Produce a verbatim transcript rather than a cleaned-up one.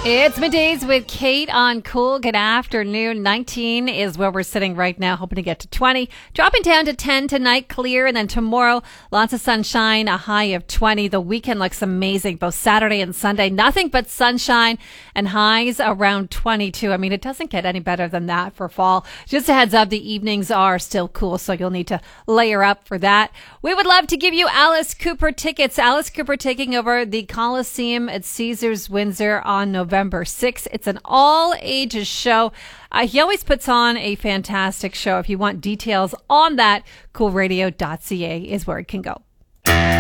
It's middays with Kate on Cool. Good afternoon. nineteen is where we're sitting right now, hoping to get to twenty. Dropping down to ten tonight, clear. And then tomorrow, lots of sunshine, a high of twenty. The weekend looks amazing, both Saturday and Sunday. Nothing but sunshine and highs around twenty-two. I mean, it doesn't get any better than that for fall. Just a heads up, the evenings are still cool, so you'll need to layer up for that. We would love to give you Alice Cooper tickets. Alice Cooper taking over the Coliseum at Caesars Windsor on November sixth. It's an all-ages show. Uh, he always puts on a fantastic show. If you want details on that, cool radio dot c a is where it can go.